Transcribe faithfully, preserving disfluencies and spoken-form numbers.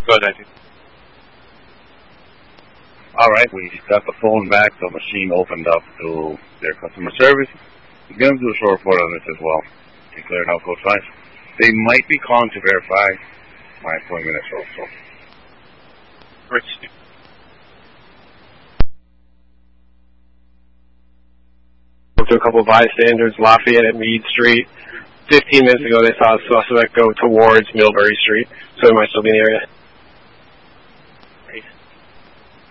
Go ahead, nineteen. All right, we got the phone back. The machine opened up to their customer service. We're going to do a short report on this as well. Declared how code five. They might be calling to verify my appointment as well. So. Rich. To a couple of bystanders, Lafayette at Meade Street. Fifteen minutes ago, they saw a suspect go towards Millbury Street. So they might still be in the area.